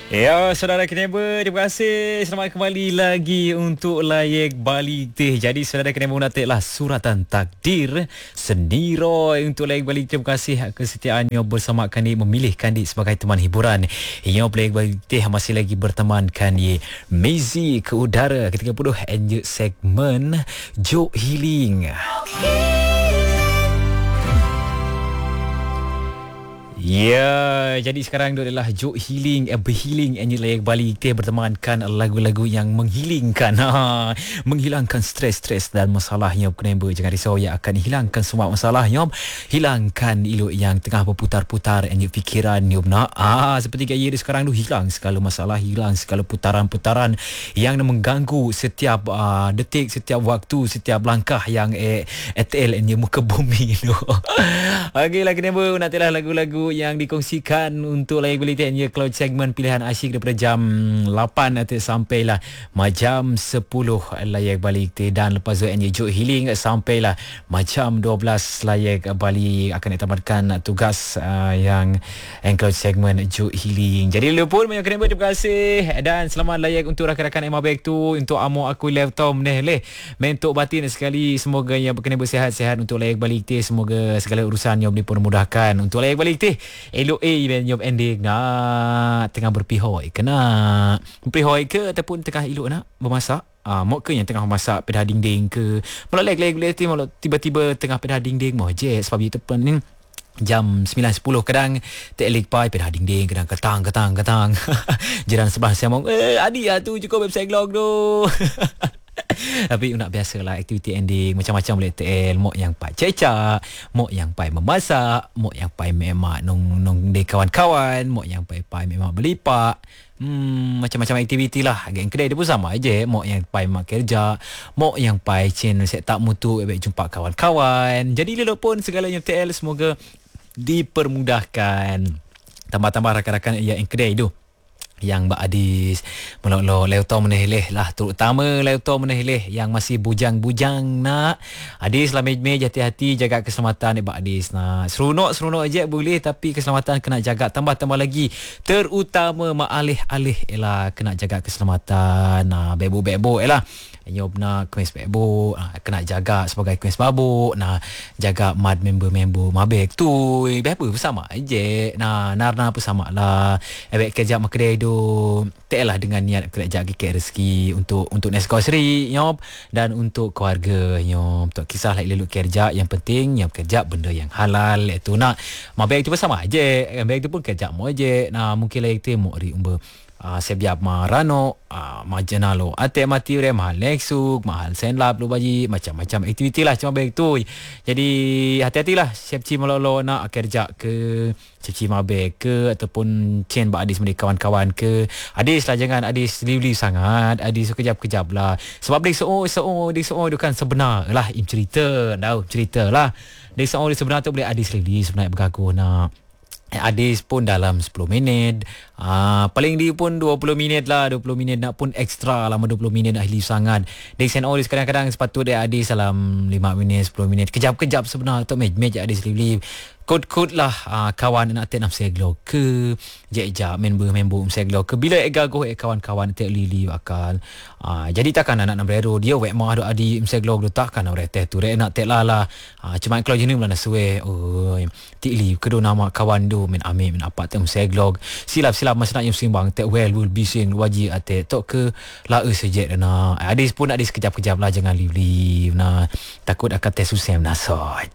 Ya, saudara Keneba, terima kasih. Selamat kembali lagi untuk Layak Balik Teh. Jadi, saudara Keneba menantiklah suratan takdir sendiri untuk Layak Balik Teh. Terima kasih kesetiaannya bersama kami memilih kami sebagai teman hiburan. Yang Layak Balik Teh masih lagi berteman kami Mezi ke udara ketika penuh enjek segmen Jok Healing. Ya, jadi sekarang itu adalah Jok Healing, berhealing and layak balik teh bertemankan lagu-lagu yang menghilangkan menghilangkan stres-stres dan masalahnya. Kenapa jangan risau, yang akan hilangkan semua masalahnya, hilangkan ilok yang tengah berputar-putar and fikiran nak seperti gaya sekarang tu, hilang segala masalah, hilang segala putaran-putaran yang mengganggu setiap detik, setiap waktu, setiap langkah yang ATL and muka bumi tu. Okeylah, kenapa nantilah lagu-lagu yang dikongsikan untuk Layak Balik Teh Cloud segmen pilihan asyik daripada jam 8 nanti sampailah jam 10 Layak Balik Teh, dan lepas tu Jok Healing sampailah jam 12 Layak Balik akan ditamatkan tugas yang Cloud segmen Jok Healing. Jadi lupa banyak kenapa, terima kasih dan selamat layak untuk rakan-rakan Emma Bag tu, untuk amo aku laptop leh mentok batin sekali. Semoga yang berkenaan bersihat-sihat untuk Layak Balik Teh, semoga segala urusan yang dipermudahkan untuk Layak Balik Teh. LOA ben job ending nak tengah berpihak kena berpihak ke ataupun tengah elok nak bermasak, mau ke yang tengah masak pedah dinding ke malah lag malah tiba-tiba tengah pedah dinding mau je sebab itu tepan ni jam 9.10 kadang telik pai pedah dinding, kadang ketang jiran sebelah saya mau adik tu cukup website log tu. Tapi nak biasalah aktiviti ending macam-macam boleh TL. Mok yang pai cecak, mok yang pai memasak, mok yang pai memak nong de kawan-kawan, mok yang pai memak belipak. Macam-macam aktiviti lah. Geng kedai dia pun sama aje. Mok yang pai mak kerja, mok yang pai cin set tak mutu baik jumpa kawan-kawan. Jadi lelok pun segalanya TL semoga dipermudahkan. Tambah-tambah rakan-rakan yang kedai tu yang Mbak Adis melok-lok leuto meneleh lah, terutama leuto meneleh yang masih bujang-bujang nak Adis lah mej hati-hati jaga keselamatan Mbak Adis nak seronok aja boleh, tapi keselamatan kena jaga tambah-tambah lagi, terutama mak alih-alih elah kena jaga keselamatan. Bebo elah nyob nak kuis bebo kena jaga sebagai kuis babuk, jaga mad member mabek tu bebo bersama aje narna pun sama lah ebek kerja mak kedai tu telah dengan niat kerja kek rezeki untuk neskosri nyob dan untuk keluarga nyob, tak kisahlah elok kerja, yang penting yang kerja benda yang halal itu nak mabek tu bersama aje, mabek tu pun kerja mo aje mungkin lah itu mo ri umba sebiap marano majenalo ate mati re mahal Nexus, mahal Senlab lu baji, macam-macam aktiviti lah cuma baik tu. Jadi hati-hatilah sepci melolo nak kerja ke sepci mabek ke ataupun cen bak Adis mereka kawan-kawan ke. Adis lah, jangan Adis liu-liu sangat, Adis kejap-kejap lah sebab dia dia kan sebenar lah cerita lah dia sebenar tu boleh Adis liu sebenarnya bergaguh nak Adis pun dalam 10 minit paling dia pun 20 minit lah, 20 minit nak pun ekstra lama 20 minit dah hilis sangat. Dia send Adis kadang-kadang sepatutnya Adis dalam 5 minit 10 minit kejap-kejap sebenar tu mej Adis live kod-kod lah kawan nak tenam seglo ke je member seglo ke bila gagoh kawan-kawan tek lili akal jadi takkan anak nambrero dia wek mah adi seglo tu takkan orang teh tu nak tek lala cuma kalau jenis mana suwe tik li kedo nama kawan tu men amin men apa tem seglo silap mas nak yang simbang tek well will be sing wajib ate tok ke la sejek na Adis pun Adis kejap-kejap lah jangan live takut akan tes susem nasoj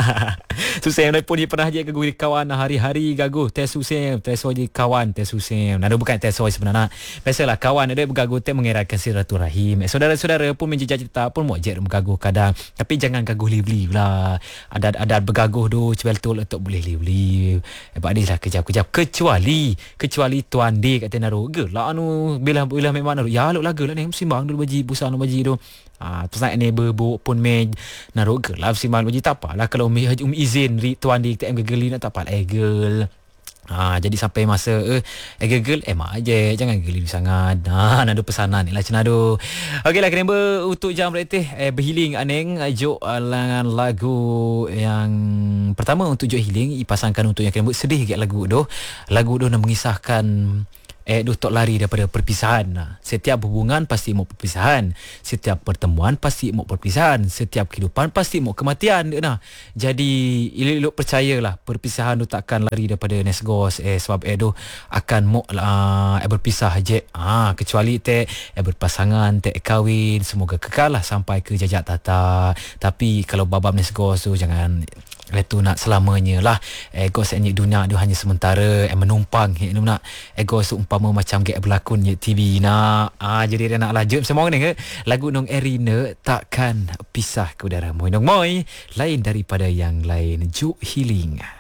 susem pun dia pernah je gagu kawan hari-hari gagu tes susem je kawan tes susem bukan tes sebenarnya biasalah kawan ada bergagu tes mengeratkan silaturahim saudara-saudara pun menjejak cerita pun mau je bergagu kadang, tapi jangan gagu live lah adat bergagu tu betul untuk boleh live Adis lah kejap-kejap kecuali tuan dia kata naruh gelak bila memang naruh ya luk lagu lah ni simbang dulu baji busan baji tu terus ni berbuk pun mej naruh gelap simbang baji tak apalah kalau izin tuan di TM gegeli nak tak apa egel jadi sampai masa gegel emak aje jangan geli sangat nado pesanan ni lah cenado. Okeylah kenapa untuk jam retih berhealing aneng Jok dengan lagu yang pertama untuk Jok Healing dipasangkan untuk yang kenapa sedih kat lagu tu nak mengisahkan tok lari daripada perpisahan. Setiap hubungan pasti mau perpisahan, setiap pertemuan pasti mau perpisahan, setiap kehidupan pasti mau kematian. Jadi elok percayalah perpisahan tu takkan lari daripada nesgos sebab tu akan mau berpisah je. Kecuali berpasangan, kahwin, semoga kekal lah sampai ke jajak tata. Tapi kalau babam nesgos tu jangan itu nak selamanya lah. Ego senyik dunia dia hanya sementara, menumpang nak ego seumpama macam gek berlakon je TV nak. Jadi dia nak lanjut semua ni ke lagu Nong Erina takkan pisah ke udara moi nong moi lain daripada yang lain. Juk Healing.